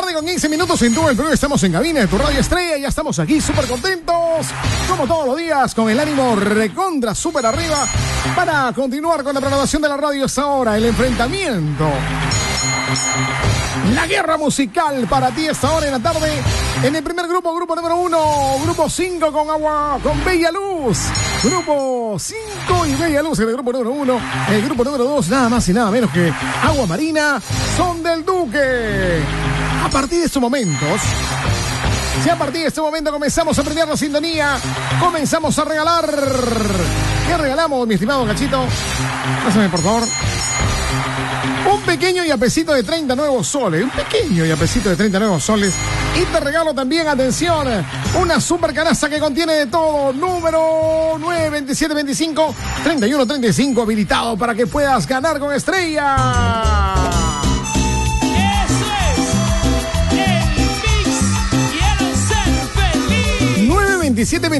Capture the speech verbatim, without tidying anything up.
tarde con quince minutos en todo el Perú. Estamos en cabina de tu Radio Estrella. Ya estamos aquí súper contentos, como todos los días, con el ánimo recontra súper arriba para continuar con la programación de la radio. Es ahora el enfrentamiento, la guerra musical para ti esta hora en la tarde. En el primer grupo, grupo número uno, grupo cinco con agua, con Bella Luz. Grupo cinco y Bella Luz en el grupo número uno. El grupo número dos, nada más y nada menos que Agua Marina, Son del Duque. A partir de estos momentos, si a partir de este momento comenzamos a prender la sintonía, comenzamos a regalar. ¿Qué regalamos, mi estimado Cachito? Pásame, por favor. Un pequeño yapecito de treinta nuevos soles. Un pequeño yapecito de treinta nuevos soles. Y te regalo también, atención, una super canasta que contiene de todo. Número nueve veintisiete veinticinco treinta y uno treinta y cinco, habilitado para que puedas ganar con Estrella. Eso es el mix. Quiero ser feliz. nueve veintisiete